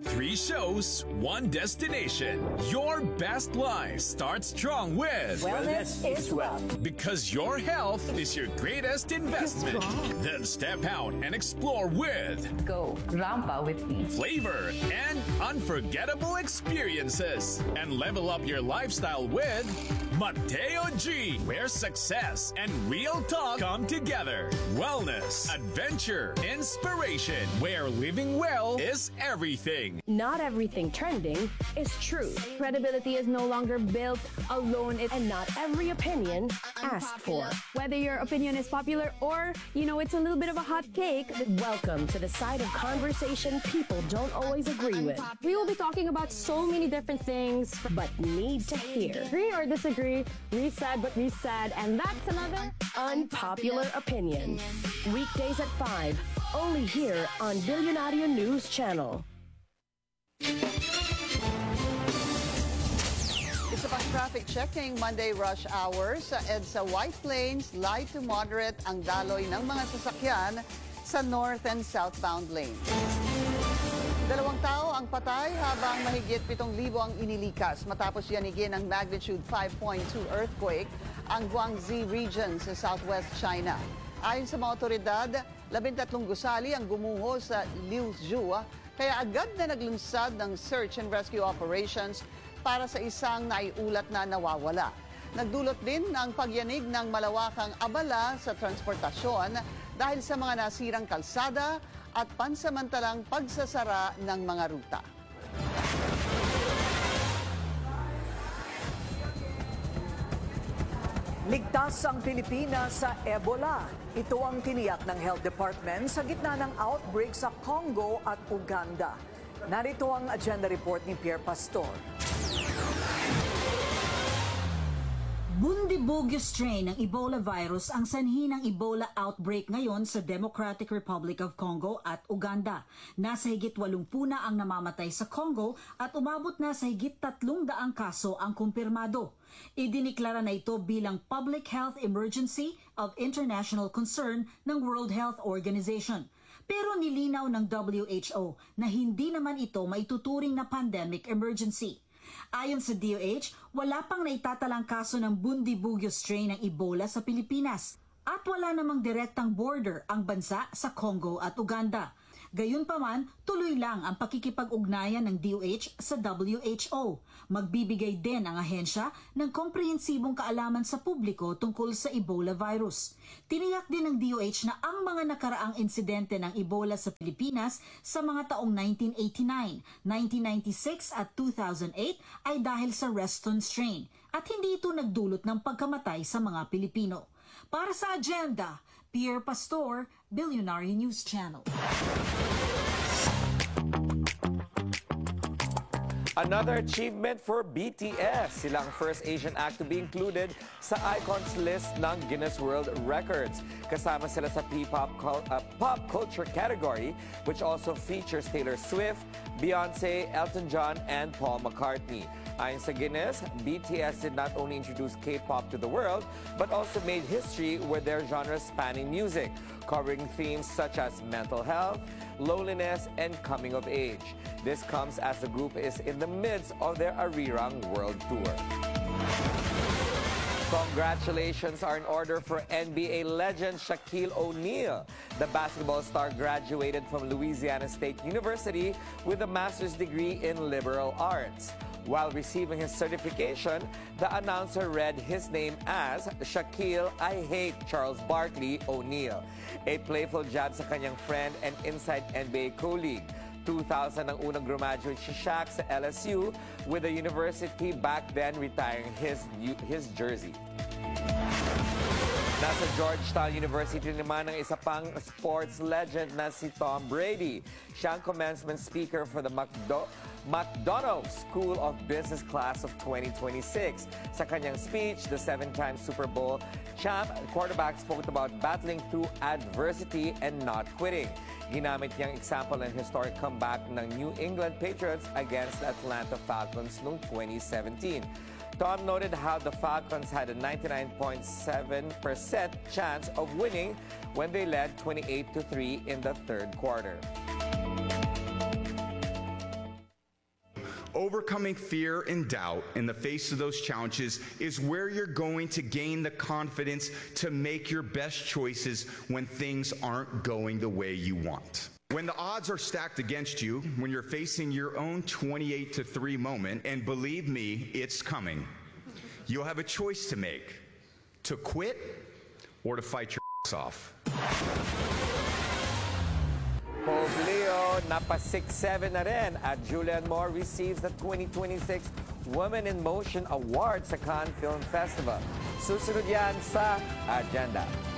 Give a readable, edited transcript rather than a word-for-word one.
3 shows, 1 destination. Your best life starts strong with Wellness is wealth. Because your health is your greatest investment. Then step out and explore with Go Rampa with me. flavor and unforgettable experiences. And level up your lifestyle with Mateo G, where success and real talk come together. Wellness, adventure, inspiration, where living well is everything. Not everything trending is true. Credibility is no longer built alone, and not every opinion asked for. Whether your opinion is popular or, it's a little bit of a hot cake, welcome to the side of conversation people don't always agree with. We will be talking about so many different things, but need to hear. Agree or disagree, we said what we said, and that's another unpopular opinion. Weekdays at 5, only here on Billionario News Channel. Isa pang traffic check ngayong Monday rush hours sa EDSA White Plains, light to moderate ang daloy ng mga sasakyan sa north and southbound lanes. 2 tao ang patay habang mahigit 7,000 ang inilikas matapos yanigin ng magnitude 5.2 earthquake ang Guangxi region sa southwest China. Ayon sa mga otoridad, 13 gusali ang gumuho sa Liuzhou, kaya agad na naglunsad ng search and rescue operations para sa isang naiulat na nawawala. Nagdulot din ang pagyanig ng malawakang abala sa transportasyon dahil sa mga nasirang kalsada at pansamantalang pagsasara ng mga ruta. Ligtas ang Pilipinas sa Ebola. Ito ang tiniyak ng Health Department sa gitna ng outbreak sa Congo at Uganda. Narito ang agenda report ni Pierre Pastor. Bundibugyo strain ng Ebola virus ang sanhi ng Ebola outbreak ngayon sa Democratic Republic of Congo at Uganda. Nasa higit 80 na ang namamatay sa Congo at umabot na sa higit 300 kaso ang kumpirmado. Idiniklara na ito bilang public health emergency of international concern ng World Health Organization. Pero nilinaw ng WHO na hindi naman ito maituturing na pandemic emergency. Ayon sa DOH, wala pang naitatalang kaso ng Bundibugyo strain ng Ebola sa Pilipinas at wala namang direktang border ang bansa sa Congo at Uganda. Gayunpaman, tuloy lang ang pakikipag-ugnayan ng DOH sa WHO. Magbibigay din ang ahensya ng komprehensibong kaalaman sa publiko tungkol sa Ebola virus. Tiniyak din ng DOH na ang mga nakaraang insidente ng Ebola sa Pilipinas sa mga taong 1989, 1996 at 2008 ay dahil sa Reston strain at hindi ito nagdulot ng pagkamatay sa mga Pilipino. Para sa agenda, Pierre Pastor, Billionario News Channel. Another achievement for BTS. Silang first Asian act to be included sa Icons list ng Guinness World Records. Kasama sila sa pop culture category, which also features Taylor Swift, Beyonce, Elton John, and Paul McCartney. Ayon sa Guinness, BTS did not only introduce K-pop to the world, but also made history with their genre-spanning music, covering themes such as mental health, loneliness, and coming of age. This comes as the group is in the midst of their Arirang World Tour. Congratulations are in order for NBA legend Shaquille O'Neal. The basketball star graduated from Louisiana State University with a master's degree in liberal arts. While receiving his certification, the announcer read his name as Shaquille I Hate Charles Barkley O'Neal, a playful jab sa kanyang friend and inside NBA colleague. 2000 ang unang graduate si Shaq sa LSU, with the university back then retiring his jersey. Nasa Georgetown University naman ang isa pang sports legend na si Tom Brady. Siya ang commencement speaker for the McDonough School of Business Class of 2026. Sa kanyang speech, the 7-time Super Bowl champ quarterback spoke about battling through adversity and not quitting. Ginamit niyang example ng historic comeback ng New England Patriots against the Atlanta Falcons noong 2017. Tom noted how the Falcons had a 99.7% chance of winning when they led 28-3 in the third quarter. Overcoming fear and doubt in the face of those challenges is where you're going to gain the confidence to make your best choices when things aren't going the way you want. When the odds are stacked against you, when you're facing your own 28-3 moment, and believe me, it's coming, you'll have a choice to make: to quit or to fight your ass off. Pobleo, napa 6-7 na rin at Julianne Moore receives the 2026 Women in Motion Award sa Cannes Film Festival. Susunod yan sa agenda.